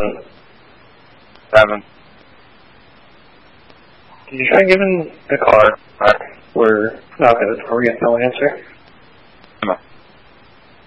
7. Did you try giving the caller? We're not going to get no answer. No.